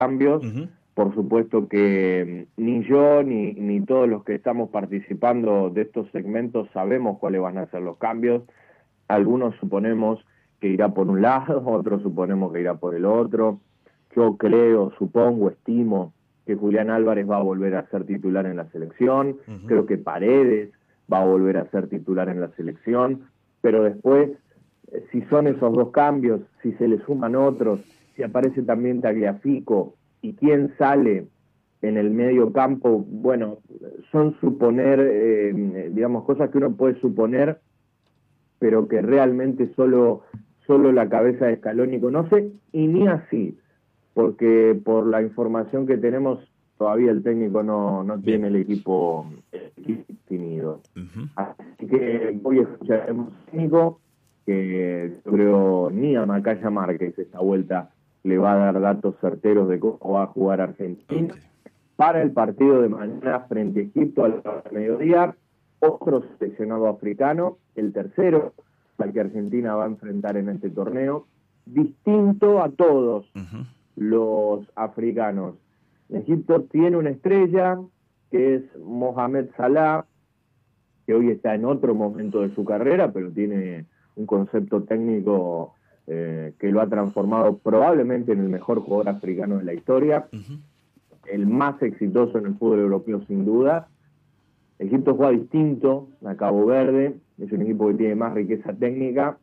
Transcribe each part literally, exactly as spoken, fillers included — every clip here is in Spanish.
cambios. Uh-huh. Por supuesto que ni yo ni, ni todos los que estamos participando de estos segmentos sabemos cuáles van a ser los cambios. Algunos suponemos que irá por un lado, otros suponemos que irá por el otro. Yo creo, supongo, estimo que Julián Álvarez va a volver a ser titular en la selección. Uh-huh. Creo que Paredes va a volver a ser titular en la selección. Pero después, si son esos dos cambios, si se le suman otros, si aparece también Tagliafico, y quién sale en el medio campo, bueno, son suponer, eh, digamos, cosas que uno puede suponer, pero que realmente solo, solo la cabeza de Scaloni conoce, y ni así, porque por la información que tenemos, todavía el técnico no, no tiene el equipo, el equipo definido. Uh-huh. Así que hoy escucharemos técnico, que yo creo ni a Macaya Márquez esta vuelta le va a dar datos certeros de cómo va a jugar Argentina. Okay. Para el partido de mañana frente a Egipto al mediodía, otro seleccionado africano, el tercero al que Argentina va a enfrentar en este torneo, distinto a todos uh-huh. los africanos. Egipto tiene una estrella, que es Mohamed Salah, que hoy está en otro momento de su carrera, pero tiene un concepto técnico Eh, que lo ha transformado probablemente en el mejor jugador africano de la historia, uh-huh. el más exitoso en el fútbol europeo sin duda. Egipto juega distinto a Cabo Verde, es un equipo que tiene más riqueza técnica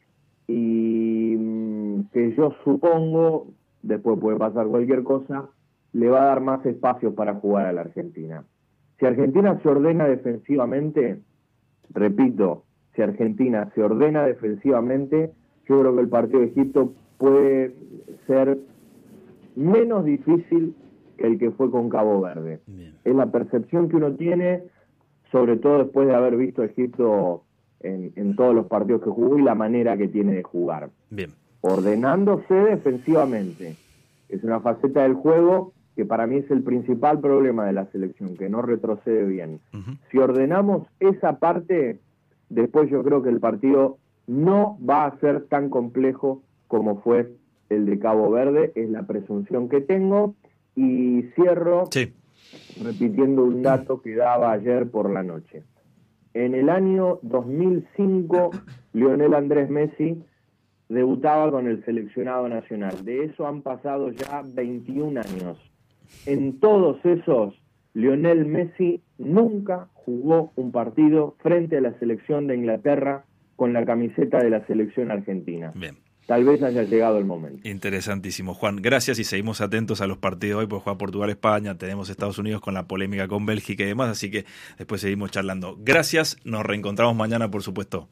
y mm, que yo supongo, después puede pasar cualquier cosa, le va a dar más espacios para jugar a la Argentina. Si Argentina se ordena defensivamente, repito, si Argentina se ordena defensivamente, yo creo que el partido de Egipto puede ser menos difícil que el que fue con Cabo Verde. Bien. Es la percepción que uno tiene, sobre todo después de haber visto a Egipto en, en todos los partidos que jugó y la manera que tiene de jugar. Bien. Ordenándose defensivamente. Es una faceta del juego que para mí es el principal problema de la selección, que no retrocede bien. Uh-huh. Si ordenamos esa parte, después yo creo que el partido no va a ser tan complejo como fue el de Cabo Verde, es la presunción que tengo, y cierro sí. repitiendo un dato que daba ayer por la noche. En el año dos mil cinco, Lionel Andrés Messi debutaba con el seleccionado nacional. De eso han pasado ya veintiún años. En todos esos, Lionel Messi nunca jugó un partido frente a la selección de Inglaterra con la camiseta de la selección argentina. Bien. Tal vez haya llegado el momento. Interesantísimo, Juan. Gracias y seguimos atentos a los partidos hoy, porque juega Portugal-España, tenemos Estados Unidos con la polémica con Bélgica y demás, así que después seguimos charlando. Gracias, nos reencontramos mañana, por supuesto.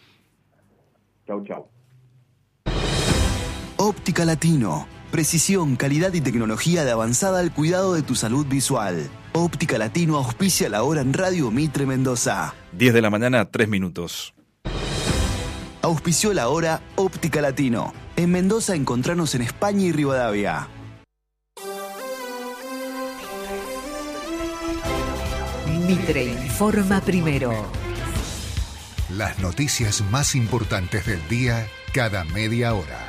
Chau, chau. Óptica Latino. Precisión, calidad y tecnología de avanzada al cuidado de tu salud visual. Óptica Latino auspicia la hora en Radio Mitre Mendoza. diez de la mañana, tres minutos. Auspició la hora Óptica Latino. En Mendoza encontranos en España y Rivadavia. Mitre informa primero. Las noticias más importantes del día cada media hora.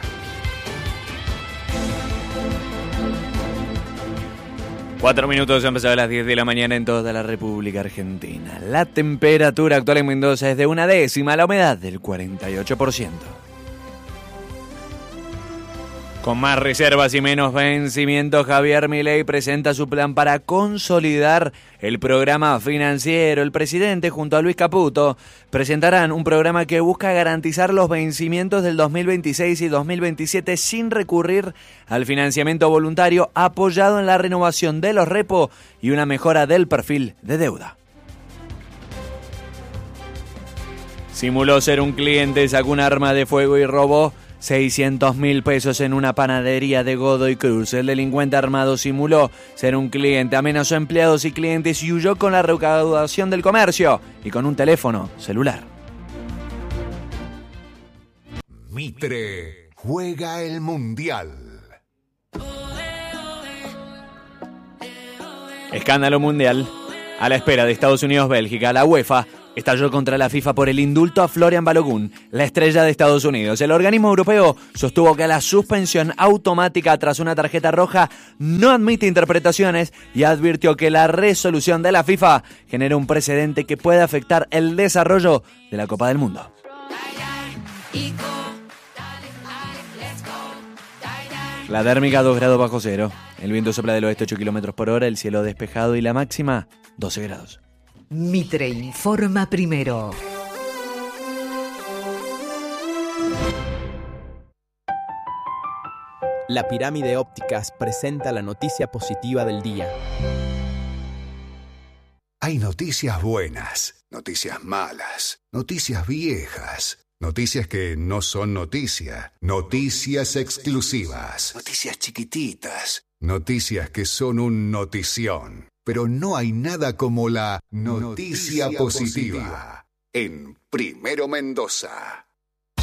Cuatro minutos, han pasado las diez de la mañana en toda la República Argentina. La temperatura actual en Mendoza es de una décima, la humedad del cuarenta y ocho por ciento. Con más reservas y menos vencimientos, Javier Milei presenta su plan para consolidar el programa financiero. El presidente, junto a Luis Caputo, presentarán un programa que busca garantizar los vencimientos del dos mil veintiséis y dos mil veintisiete sin recurrir al financiamiento voluntario, apoyado en la renovación de los repos y una mejora del perfil de deuda. Simuló ser un cliente, sacó un arma de fuego y robó seiscientos mil pesos en una panadería de Godoy Cruz. El delincuente armado simuló ser un cliente, amenazó a empleados y clientes y huyó con la recaudación del comercio y con un teléfono celular. Mitre juega el Mundial. Escándalo mundial. A la espera de Estados Unidos-Bélgica, la UEFA estalló contra la FIFA por el indulto a Florian Balogun, la estrella de Estados Unidos. El organismo europeo sostuvo que la suspensión automática tras una tarjeta roja no admite interpretaciones y advirtió que la resolución de la FIFA genera un precedente que puede afectar el desarrollo de la Copa del Mundo. La térmica dos grados bajo cero. El viento sopla del oeste ocho kilómetros por hora, el cielo despejado y la máxima doce grados. Mitre informa primero. La Pirámide Ópticas presenta la noticia positiva del día. Hay noticias buenas, noticias malas, noticias viejas, noticias que no son noticia, noticias exclusivas, noticias chiquititas, noticias que son un notición. Pero no hay nada como la noticia, noticia positiva. positiva en Primero Mendoza.